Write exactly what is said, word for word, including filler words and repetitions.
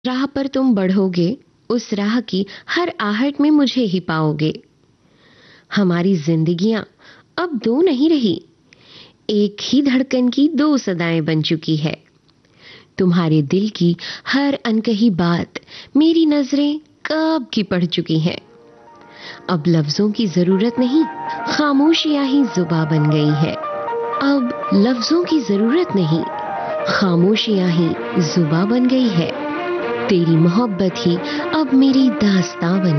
राह पर तुम बढ़ोगे, उस राह की हर आहट में मुझे ही पाओगे। हमारी जिंदगियां अब दो नहीं रही, एक ही धड़कन की दो सदाएं बन चुकी है। तुम्हारे दिल की हर अनकही बात मेरी नजरें कब की पढ़ चुकी हैं। अब लफ्जों की जरूरत नहीं, खामोशियां ही जुबां बन गई है। अब लफ्जों की जरूरत नहीं, खामोशियां ही जुबां बन गई है। तेरी मोहब्बत ही अब मेरी दास्तां बन